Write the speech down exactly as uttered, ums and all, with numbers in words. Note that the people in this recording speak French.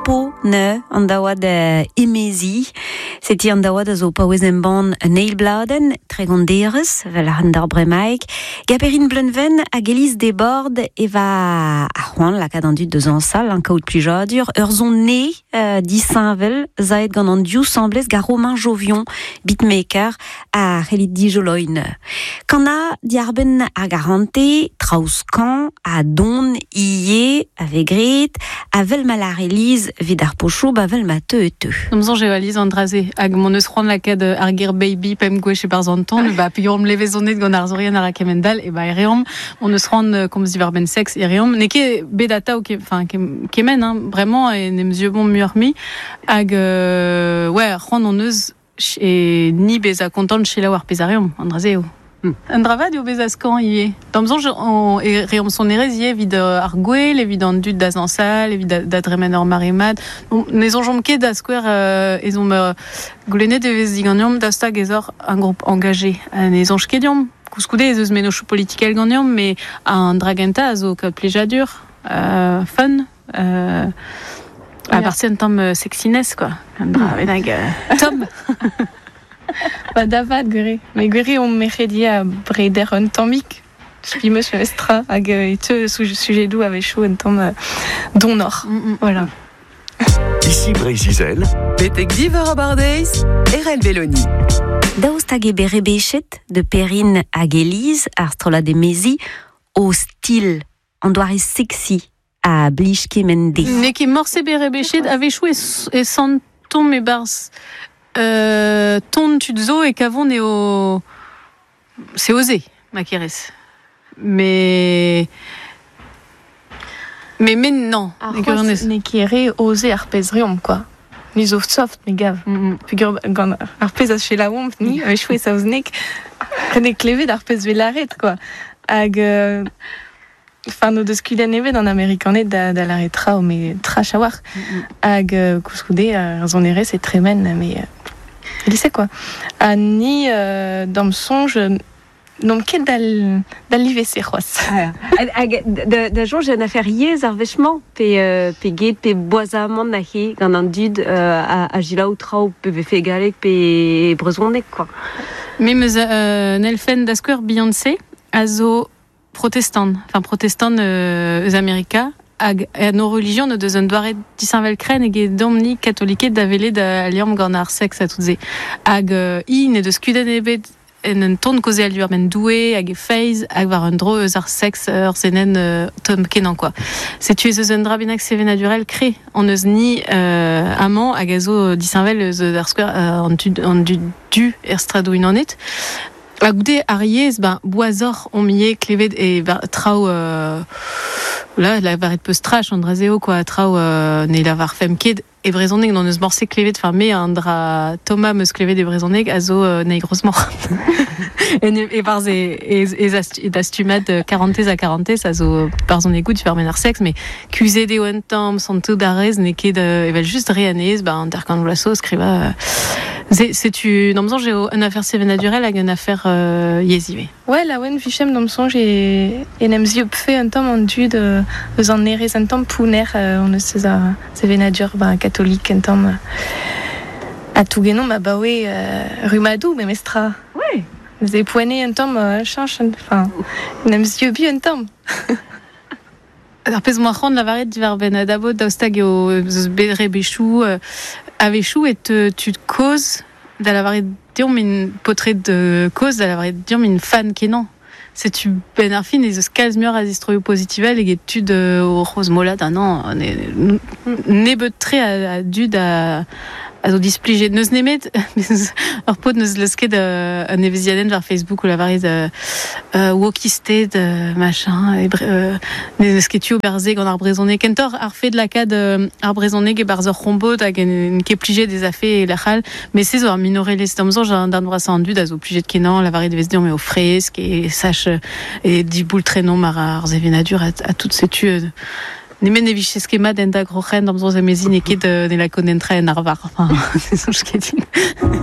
tempo ne an daoad uh, emezi. Seti an daoad a zo paouez en ban neilbladen, treganderez, vel ar handar bremaik. Gaperin blenven a geliz debord e va a c'hoant lakad an dud deus an sal, an kaout plijadur. Ur zon ne uh, disainvel, zaet gant an diou semblez ga Romain Jovion, beatmaker, a relit dijoloin. Kana diarben a garante, traouskan, a don, ie, a vegret, a vel mal a reliz, vid ar pochoub, a vel ma teu et teu. Nomzon je valiz an draze, hag mon eus c'hoant lakad ar gir baby pem gwech e barzanton, ba pigrom levezonet gant ar zorien ar a kemendal, e ba ereom, mon eus c'hoant kom zivar ben sex, ereom, ne ket bedata ou ke, enfin, kemen, hein, vraiment, e nem zieu bon muurmi, hag, euh, ouais, c'hoant on eus, e ni beza kontant chez la war pezareom, an draze eo. Un dravad eo bezaskan ie. Damzon on e reom son erezie vid ar gwel, vid an dud da zansal, vid da dremen ur marimad. Ne zon jom ket da skwer euh, ezon euh, goulenet evez diganiom da stag ezor un groupe engagé. Ne zon chkediom. Kouskoude ez eus meno chou politikel ganiom, me an dragenta a zo kaout plejadur, euh, fun, euh, a parti un tom euh, sexiness, quoi. Un dravenag euh, tom. Ba davad gure. Me gure on meredi a breder un tammik. Spimeus mestra hag e teu sujet dou ave chou un tamm donor. Mm-hmm. Voilà. Ici Brézizel. Petek diver a bardeiz, Erel Belloni. Daoust hag e berebechet de Perrine hag Elise, ar strola de mezi, au stil, an doare sexy, a blij kemende. Ne ket morse berebechet ave chou e, e sant tom e barz. Euh, ton tudzo et kavon est au c'est osé ma keres mais mais mais non ne kere osé arpezrium quoi ni zo soft mais gav figure gant arpez chez la womp ni a choué ça osnek ne clevé d'arpez velaret quoi hag enfin no deus kudenn evet en amerikanet da, da la retra o me tra chawar hag kouskoude ar zon ere c'est tremen mais il sait quoi a ni euh, dans le songe non ket dal dal live se c'hoaz hag da da jonge an afer yez ar vechman pe euh, pe get pe boazamant na he gant an dud euh, a, a gilaou trao pe vefe galek pe brezhonnek quoi mais meus euh, nelfen da skwer Beyoncé a zo protestant, enfin protestant euh, eus Amerika, hag a no religion ne deus un doaret disainvel kren ege domni katoliket da vele da liam gant ar sex a toutze. Hag uh, i ne deus kudenn ebet en un ton koze al duer men doue, hag e feiz, hag war un dro eus ar sex ur zenen uh, tom kenan, quoi. Setu ez eus un dra benak sevenadurel kre, an eus ni uh, amant hag a zo disainvel eus ar skwer uh, an du, an du du er stradouin an et. A goude ar yez, ben, boazor on miye klevet e trao euh, là, la varet peus trach an drazeo, quoi, trao euh, ne la var fem ket e brezhoneg non eus morse klevet, enfin, me an dra Thomas meus klevet e brezhoneg a zo euh, ne gros mor. e, e barz e, e, e dastumad quarantez a quarantez, a zo barz on egout fer men ar sex, mais kuzet eo un tamm, santo darez, ne ket euh, evel just reanez, ben, an terkan vlaso, skriva... Euh, c'est tu dans mon j'ai une affaire sevenadurel hag une affaire euh, yezive. Ouais, la wen fichem dans mon j'ai et nem zieu fait un temps en dud de eus an ere un temps pouner on eus ces sevenadur ba catholique un temps a tout genom ma ba ouais rumadou mais mestra. Ouais. Ze poiné un temps change enfin nem zieu bi un temps. Ar pez moa c'hoant la varet divar ben adabo daoustag eo eus berebechou avechou et te, tu te causes da la varet diom min potret de cause da la varet diom min fan kenan. C'est tu ben ar fin ez eus kalz muioc'h a zistroio positivel eget tud euh, o c'hoaz molad an an ne, ne beut tre a, a dud a a zo displijet neus nemet ur pot neus leus ket uh, an eveziadenn var Facebook ou la varet uh, uh, wokisted uh, machin e uh, neus ket tu berze gant ar brezhoneg kentor ar fe de lakad uh, ar brezhoneg e barz ur rombot hag en ket plijet des afe e lachal mais se zo ar minorelez damzon jan d'an bras an dud a zo plijet kenan la varet devez diom eo fresk e sach e diboul trenom mar ar zevenadur a, a tout setu uh, Nemen evich eskema den da grochen d'amzo zemezin eket ne la konen tre en arvar. Enfin, c'est ce que je dis.